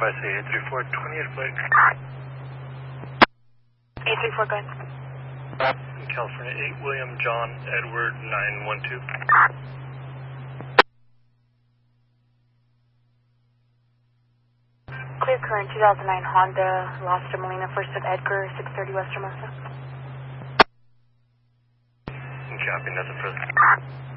Verify, say 834, 28 Blake. 834, go ahead. California 8, William John Edward 912. Clear current 2009 Honda, Los Molina, first at Edgar, 630 West Hermosa. Copy, nothing further.